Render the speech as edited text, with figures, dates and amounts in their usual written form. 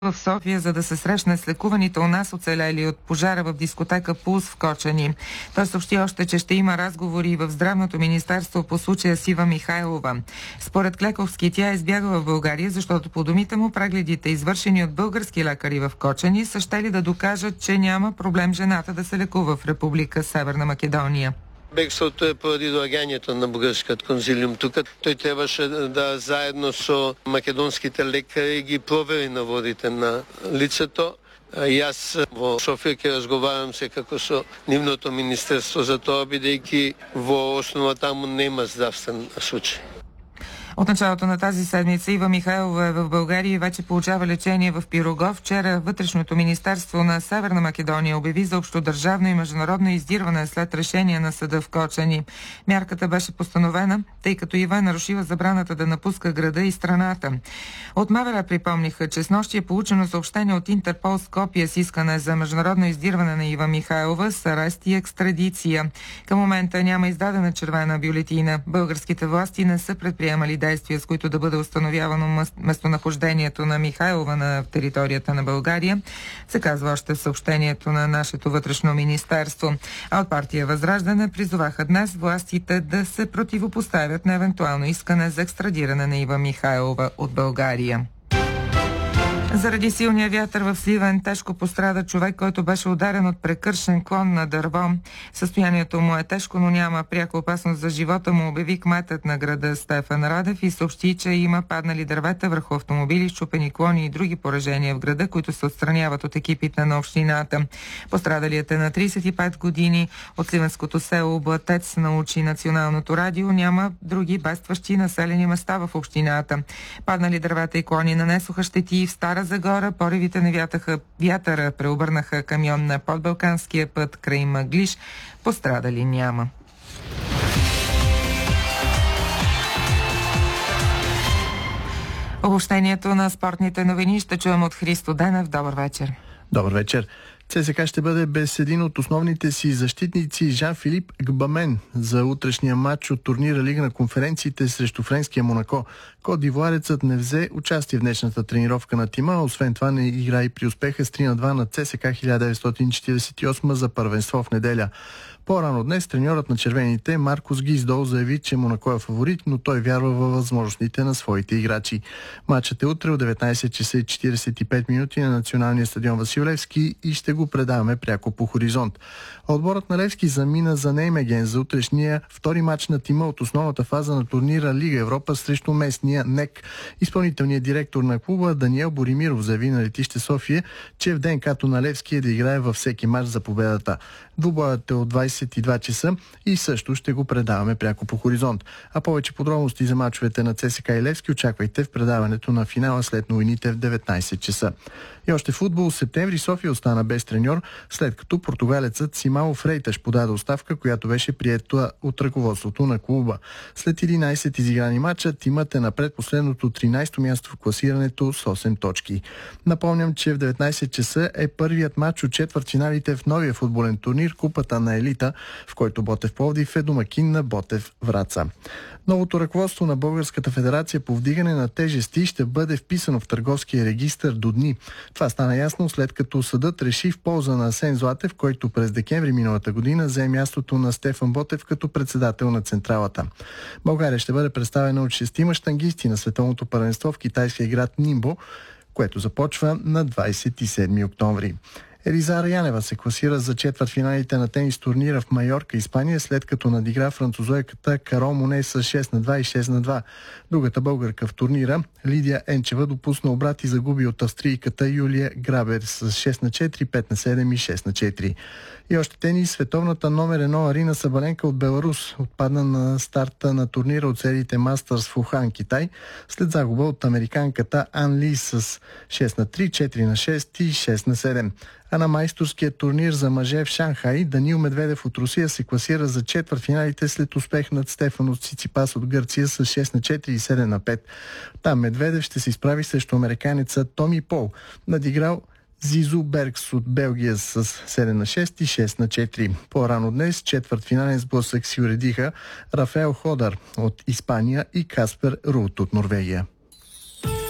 в София, за да се срещне с лекуваните у нас оцелели от пожара в дискотека Пулс в Кочани. Той съобщи още, че ще има разговори в Здравното министерство по случая с Ива Михайлова. Според Клековски, тя е избягала в България, защото по думите му прегледите, извършени от български лекари в Кочани, са щели да докажат, че няма проблем жената да се лекува в Република Северна Македония. Бегството е поради доаѓањето на бугарскиот конзилиум тука. Тој требаше да заедно со македонските лекари ги провери наводите на лицето. Јас во Софија ќе разговарам секако со нивното министерство за тоа, бидејќи во основа таму нема здравствен случај. От началото на тази седмица Ива Михайлова е в България и вече получава лечение в Пирогов. Вчера Вътрешното министерство на Северна Македония обяви за общодържавно и международно издирване след решение на съда в Кочани. Мярката беше постановена, тъй като Ива е нарушила забраната да напуска града и страната. От МВР припомниха, че снощи е получено съобщение от Интерпол Скопие с искане за международно издирване на Ива Михайлова с арест и екстрадиция. Към момента няма издадена червена бюлетина. Българските власти не са предприемали действия, с които да бъде установявано местонахождението на Михайлова на територията на България, се казва още в съобщението на нашето вътрешно министерство. А от партия Възраждане призоваха днес властите да се противопоставят на евентуално искане за екстрадиране на Ива Михайлова от България. Заради силния вятър в Сливен тежко пострада човек, който беше ударен от прекършен клон на дърво. Състоянието му е тежко, но няма пряка опасност за живота му, обяви кметът на града Стефан Радев и съобщи, че има паднали дървета върху автомобили, счупени клони и други поражения в града, които се отстраняват от екипите на общината. Пострадалият е на 35 години. От сливенското село Блатец, научи Националното радио, няма други бедстващи населени места в общината. Паднали дървета и клони нанесоха щети и в Стара Загора. Поривите на вятъра преобърнаха камион на подбалканския път край Мъглиж. Пострадали няма. Обобщението на спортните новини ще чуем от Христо Денев. Добър вечер. Добър вечер. ЦСКА ще бъде без един от основните си защитници Жан-Филип Гбамен за утрешния матч от турнира Лига на конференциите срещу френския Монако. Кот-дивоарецът не взе участие в днешната тренировка на тима, освен това не игра и при успеха с 3-2 на ЦСКА 1948 за първенство в неделя. По-рано днес треньорът на червените Маркус Гиздол заяви, че Монако е фаворит, но той вярва във възможностите на своите играчи. Матчът е утре от 19 часа и 45 минути на националния стадион Васил Левски и ще го предаваме пряко по Хоризонт. Отборът на Левски замина за Неймеген за утрешния втори матч на тима от основната фаза на турнира Лига Европа срещу местния НЕК. Изпълнителният директор на клуба Даниел Боримиров заяви на летище София, че в ДНК-то на Левски е да играе във всеки матч за победата. Двубоят е от 22 часа и също ще го предаваме пряко по Хоризонт. А повече подробности за мачовете на ЦСКА и Левски очаквайте в предаването на финала след новините в 19 часа. И още футбол. В септември София остана без треньор, след като португалецът Симао Фрейташ подаде оставка, която беше приета от ръководството на клуба. След 11 изиграни матча, тимът е на предпоследното 13-то място в класирането с 8 точки. Напомням, че в 19 часа е първият матч от четвъртфиналите в новия футболен турнир Купата на елита, в който Ботев Пловдив е домакин на Ботев Враца. Новото ръководство на Българската федерация по вдигане на тежести ще бъде вписано в търговския регистър до дни. Това стана ясно след като съдът реши в полза на Асен Златев, който през декември миналата година взе мястото на Стефан Ботев като председател на централата. България ще бъде представена от 6 щангисти на световното първенство в китайския град Нимбо, което започва на 27 октомври. Елизара Янева се класира за четвъртфиналите на тенис турнира в Майорка, Испания, след като надигра французойката Карол Моне с 6-2 и 6-2. Другата българка в турнира, Лидия Енчева, допусна обрат и загуби от австрийката Юлия Грабер с 6-4, 5-7 и 6-4. И още тенис, световната номер 1 Арина Сабаленка от Беларус отпадна на старта на турнира от сериите Мастърс в Ухан, Китай, след загуба от американката Ан Ли с 6-3, 4-6 и 6-7. А на майсторския турнир за мъже в Шанхай Даниил Медведев от Русия се класира за четвъртфиналите след успех над Стефанос Циципас от Гърция с 6-4 и 7-5. Там Медведев ще се изправи срещу американеца Томи Пол, надиграл Зизу Бергс от Белгия с 7-6 и 6-4. По-рано днес четвъртфинален сблъсък си уредиха Рафаел Ходар от Испания и Каспер Рут от Норвегия.